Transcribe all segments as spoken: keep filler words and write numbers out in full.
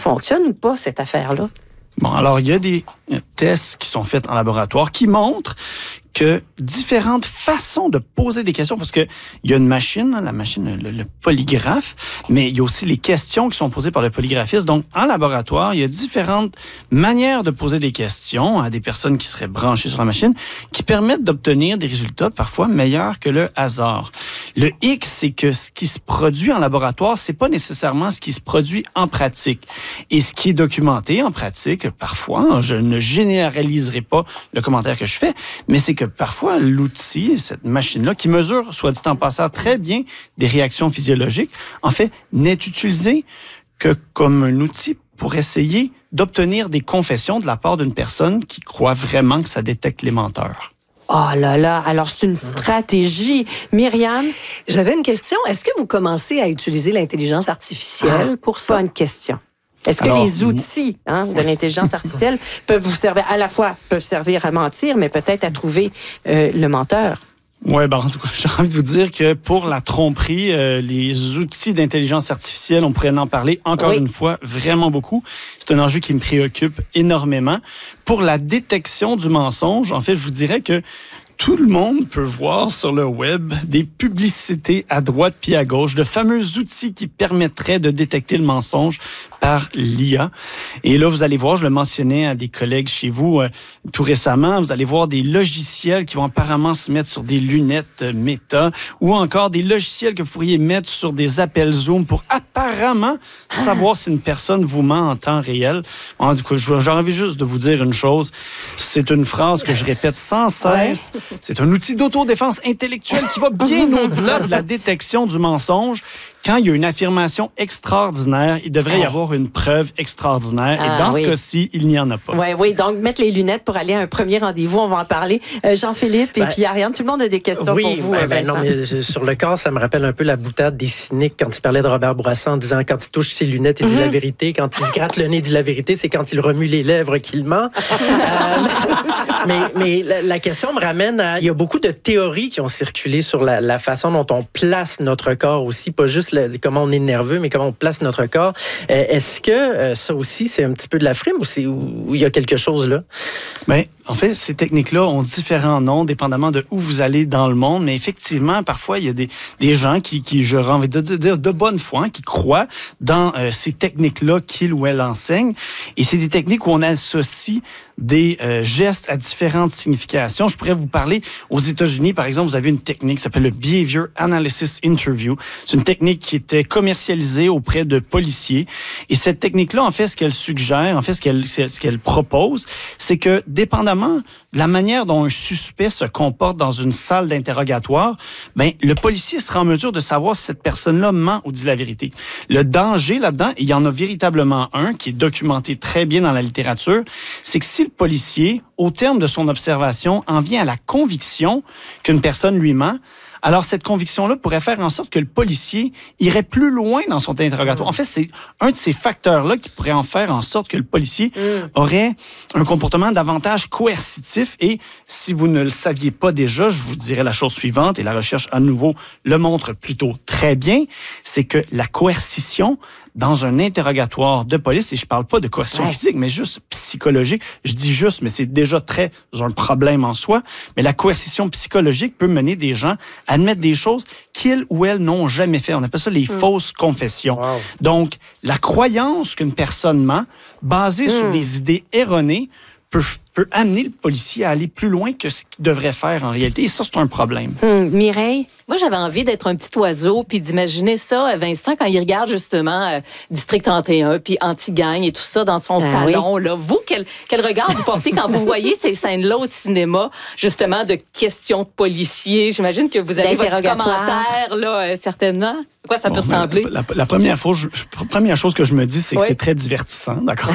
fonctionne ou pas, cette affaire-là? Bon, alors, il y a des tests qui sont faits en laboratoire qui montrent que différentes façons de poser des questions, parce que il y a une machine, la machine, le, le polygraphe, mais il y a aussi les questions qui sont posées par le polygraphiste. Donc, en laboratoire, il y a différentes manières de poser des questions à des personnes qui seraient branchées sur la machine qui permettent d'obtenir des résultats parfois meilleurs que le hasard. Le hic, c'est que ce qui se produit en laboratoire, c'est pas nécessairement ce qui se produit en pratique. Et ce qui est documenté en pratique, parfois, je ne généraliserai pas le commentaire que je fais, mais c'est que parfois, l'outil, cette machine-là, qui mesure, soit dit en passant, très bien des réactions physiologiques, en fait, n'est utilisé que comme un outil pour essayer d'obtenir des confessions de la part d'une personne qui croit vraiment que ça détecte les menteurs. Oh là là, alors c'est une stratégie. Myriam? J'avais une question. Est-ce que vous commencez à utiliser l'intelligence artificielle ah, pour ça? Pas une question. Est-ce que Alors, les outils hein, de l'intelligence artificielle peuvent vous servir, à la fois peuvent servir à mentir, mais peut-être à trouver euh, le menteur? Oui, ben en tout cas, j'ai envie de vous dire que pour la tromperie, euh, les outils d'intelligence artificielle, on pourrait en parler encore oui. une fois vraiment beaucoup. C'est un enjeu qui me préoccupe énormément. Pour la détection du mensonge, en fait, je vous dirais que tout le monde peut voir sur le web des publicités à droite puis à gauche, de fameux outils qui permettraient de détecter le mensonge par l'I A. Et là, vous allez voir, je le mentionnais à des collègues chez vous euh, tout récemment, vous allez voir des logiciels qui vont apparemment se mettre sur des lunettes euh, Meta ou encore des logiciels que vous pourriez mettre sur des appels Zoom pour apparemment savoir si une personne vous ment en temps réel. En tout cas, j'ai envie juste de vous dire une chose. C'est une phrase que je répète sans cesse. Ouais. C'est un outil d'autodéfense intellectuelle qui va bien au-delà de la détection du mensonge. Quand il y a une affirmation extraordinaire, il devrait y avoir une preuve extraordinaire. Ah, et dans oui. ce cas-ci, il n'y en a pas. Oui, oui. Donc, mettre les lunettes pour aller à un premier rendez-vous, on va en parler. Euh, Jean-Philippe et ben, puis Ariane, tout le monde a des questions oui, pour vous. Ben, ben, non, mais sur le corps, ça me rappelle un peu la boutade des cyniques quand il parlait de Robert Bourassa en disant quand il touche ses lunettes, il dit mm-hmm. la vérité. Quand il se gratte le nez, il dit la vérité. C'est quand il remue les lèvres qu'il ment. euh, mais mais la, la question me ramène à... Il y a beaucoup de théories qui ont circulé sur la, la façon dont on place notre corps aussi, pas juste le, comment on est nerveux, mais comment on place notre corps. Euh, est-ce que euh, ça aussi, c'est un petit peu de la frime ou c'est, où il y a quelque chose là? Bien, en fait, ces techniques-là ont différents noms, dépendamment de où vous allez dans le monde. Mais effectivement, parfois, il y a des, des gens qui, qui j'aurais envie de dire, de bonne foi, hein, qui croient dans euh, ces techniques-là qu'ils ou elles enseignent. Et c'est des techniques où on associe des euh, gestes à différentes significations. Je pourrais vous parler, aux États-Unis, par exemple, vous avez une technique qui s'appelle le Behavior Analysis Interview. C'est une technique qui était commercialisée auprès de policiers. Et cette technique-là, en fait, ce qu'elle suggère, en fait, ce qu'elle, ce qu'elle propose, c'est que, dépendamment de la manière dont un suspect se comporte dans une salle d'interrogatoire, ben, le policier sera en mesure de savoir si cette personne-là ment ou dit la vérité. Le danger là-dedans, et il y en a véritablement un qui est documenté très bien dans la littérature, c'est que si le policier, au terme de son observation, en vient à la conviction qu'une personne lui ment, alors cette conviction-là pourrait faire en sorte que le policier irait plus loin dans son interrogatoire. En fait, c'est un de ces facteurs-là qui pourrait en faire en sorte que le policier mm. aurait un comportement davantage coercitif. Et si vous ne le saviez pas déjà, je vous dirais la chose suivante, et la recherche à nouveau le montre plutôt très bien, c'est que la coercition dans un interrogatoire de police, et je parle pas de coercition ouais. physique, mais juste psychologique. Je dis juste, mais c'est déjà très un problème en soi. Mais la coercition psychologique peut mener des gens à admettre des choses qu'ils ou elles n'ont jamais fait. On appelle ça les mmh. fausses confessions. Wow. Donc, la croyance qu'une personne ment, basée mmh. sur des idées erronées, peut, peut amener le policier à aller plus loin que ce qu'il devrait faire en réalité. Et ça, c'est un problème. Mmh. Mireille? Moi, j'avais envie d'être un petit oiseau puis d'imaginer ça, Vincent, quand il regarde justement euh, District trente et un puis Anti-Gang et tout ça dans son ah, salon. Oui. Là. Vous, quel, quel regard vous portez quand vous voyez ces scènes-là au cinéma, justement, de questions de policiers? J'imagine que vous avez votre petit commentaire, là, euh, certainement. À quoi ça bon, peut ressembler? La, la, la première, fois, je, première chose que je me dis, c'est que oui. c'est très divertissant, d'accord?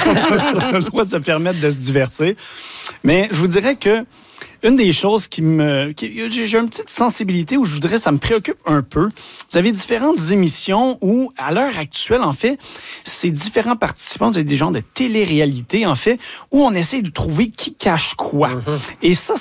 On doit se permettre de se divertir. Mais je vous dirais que une des choses qui me... Qui, j'ai, j'ai une petite sensibilité où je vous dirais ça me préoccupe un peu. Vous avez différentes émissions où, à l'heure actuelle, en fait, ces différents participants, vous avez des genres de télé-réalité, en fait, où on essaie de trouver qui cache quoi. Mm-hmm. Et ça, ça me...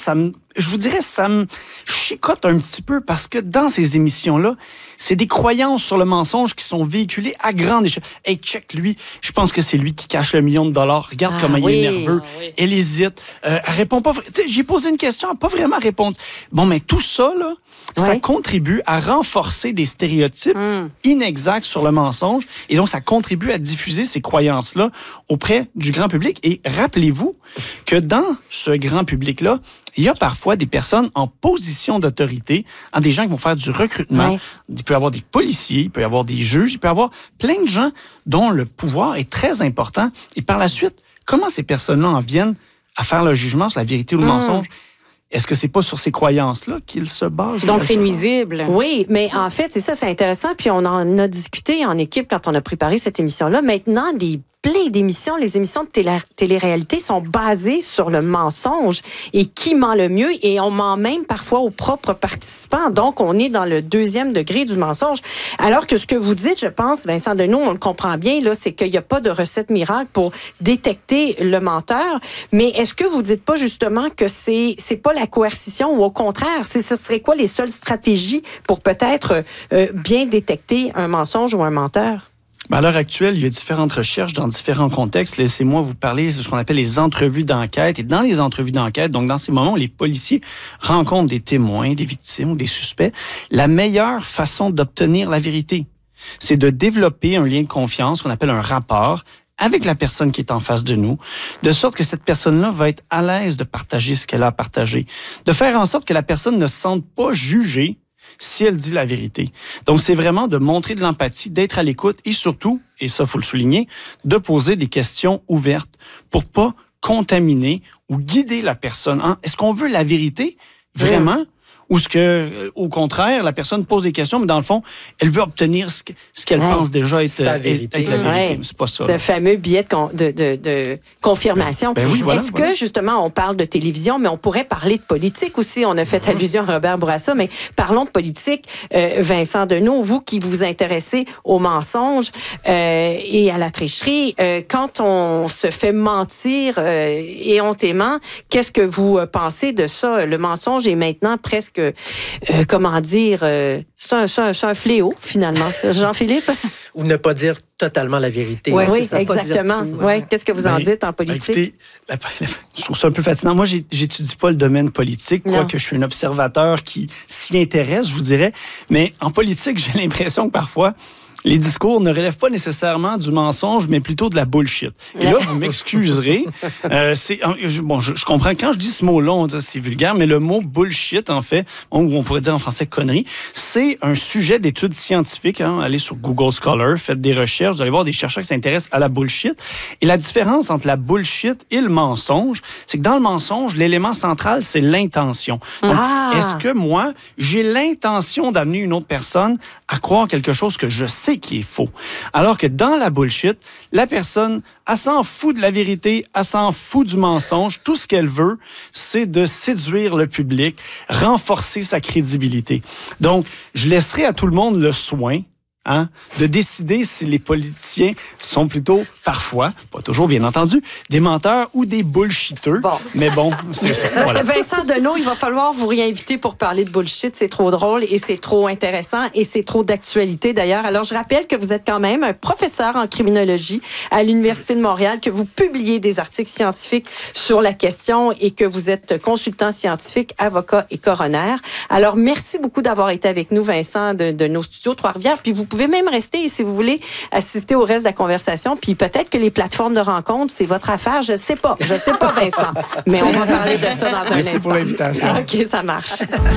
je vous dirais, ça me chicote un petit peu parce que dans ces émissions-là, c'est des croyances sur le mensonge qui sont véhiculées à grande échelle. Hey, check lui, je pense que c'est lui qui cache le million de dollars. Regarde Ah, comment oui. il est nerveux. Ah, oui. Elle hésite. Euh, elle répond pas. Tu sais, j'ai posé une question, elle n'a pas vraiment répondu. Bon, mais tout ça, là, ça Ouais. contribue à renforcer des stéréotypes Mm. inexacts sur le mensonge. Et donc, ça contribue à diffuser ces croyances-là auprès du grand public. Et rappelez-vous que dans ce grand public-là, il y a parfois des personnes en position d'autorité, hein, des gens qui vont faire du recrutement. Ouais. Il peut y avoir des policiers, il peut y avoir des juges, il peut y avoir plein de gens dont le pouvoir est très important. Et par la suite, comment ces personnes-là en viennent à faire le jugement sur la vérité ou le Mm. mensonge? Est-ce que c'est pas sur ces croyances-là qu'ils se basent? Donc, c'est là-dessus? nuisible. Oui, mais en fait, c'est ça, c'est intéressant. Puis on en a discuté en équipe quand on a préparé cette émission-là. Maintenant, des plein d'émissions, les émissions de télé- télé-réalité sont basées sur le mensonge et qui ment le mieux. Et on ment même parfois aux propres participants. Donc, on est dans le deuxième degré du mensonge. Alors que ce que vous dites, je pense, Vincent Deneau, on le comprend bien, là, c'est qu'il n'y a pas de recette miracle pour détecter le menteur. Mais est-ce que vous dites pas justement que c'est c'est pas la coercition ou au contraire, c'est ce serait quoi les seules stratégies pour peut-être euh, bien détecter un mensonge ou un menteur? Ben, à l'heure actuelle, il y a différentes recherches dans différents contextes. Laissez-moi vous parler de ce qu'on appelle les entrevues d'enquête. Et dans les entrevues d'enquête, donc dans ces moments où les policiers rencontrent des témoins, des victimes ou des suspects, la meilleure façon d'obtenir la vérité, c'est de développer un lien de confiance qu'on appelle un rapport avec la personne qui est en face de nous, de sorte que cette personne-là va être à l'aise de partager ce qu'elle a à partager, de faire en sorte que la personne ne se sente pas jugée si elle dit la vérité. Donc, c'est vraiment de montrer de l'empathie, d'être à l'écoute et surtout, et ça, faut le souligner, de poser des questions ouvertes pour pas contaminer ou guider la personne. Hein? Est-ce qu'on veut la vérité, vraiment? Ou est-ce que, euh, au contraire, la personne pose des questions, mais dans le fond, elle veut obtenir ce, que- ce qu'elle Ouais. pense déjà être, Sa être- vérité. être la vérité. Ouais. Mais c'est pas ça. Ce là. fameux billet de, con- de, de, de confirmation. Ben oui, voilà, Est-ce voilà. que, justement, on parle de télévision, mais on pourrait parler de politique aussi? On a fait Mm-hmm. allusion à Robert Bourassa, mais parlons de politique. Euh, Vincent Deneau, vous qui vous intéressez aux mensonges euh, et à la tricherie, euh, quand on se fait mentir euh, éhontément, qu'est-ce que vous euh, pensez de ça? Le mensonge est maintenant presque, euh, comment dire, euh, c'est un, c'est un- c'est un fléau, finalement. Jean-Philippe? Ou ne pas dire totalement la vérité. Ouais, Oui, c'est ça, pas dire exactement. tout, Ouais. ouais. Qu'est-ce que vous en Ben, dites en Ben, politique? écoutez, la- la- je trouve ça un peu fascinant. Moi, j'ai- j'étudie pas le domaine politique, Non. quoique je suis un observateur qui s'y intéresse, je vous dirais. Mais en politique, j'ai l'impression que parfois, les discours ne relèvent pas nécessairement du mensonge, mais plutôt de la bullshit. Et là, vous m'excuserez. euh, c'est, je- bon, je, je comprends, quand je dis ce mot-là, on dit c'est vulgaire, mais le mot bullshit, en fait, ou on pourrait dire en français connerie, c'est un sujet d'études scientifiques. Hein. Allez sur Google Scholar, faites des recherches, vous allez voir des chercheurs qui s'intéressent à la bullshit. Et la différence entre la bullshit et le mensonge, c'est que dans le mensonge, l'élément central, c'est l'intention. Donc, Ah! est-ce que moi, j'ai l'intention d'amener une autre personne à croire quelque chose que je sais qui est faux? Alors que dans la bullshit, la personne, elle s'en fout de la vérité, elle s'en fout du mensonge. Tout ce qu'elle veut, c'est de séduire le public, renforcer sa crédibilité. Donc, je laisserai à tout le monde le soin, hein, de décider si les politiciens sont plutôt, parfois, pas toujours bien entendu, des menteurs ou des bullshitters. Bon. Mais bon, c'est ça. Voilà. Vincent Deneau, il va falloir vous réinviter pour parler de bullshit. C'est trop drôle et c'est trop intéressant et c'est trop d'actualité d'ailleurs. Alors, je rappelle que vous êtes quand même un professeur en criminologie à l'Université de Montréal, que vous publiez des articles scientifiques sur la question et que vous êtes consultant scientifique, avocat et coroner. Alors, merci beaucoup d'avoir été avec nous, Vincent, de, de nos studios Trois-Rivières. Puis vous pouvez même rester si vous voulez assister au reste de la conversation. Puis peut-être que les plateformes de rencontres, c'est votre affaire. Je sais pas. Je sais pas, Vincent. Mais on va parler de ça dans un Merci instant. pour l'invitation. OK, ça marche.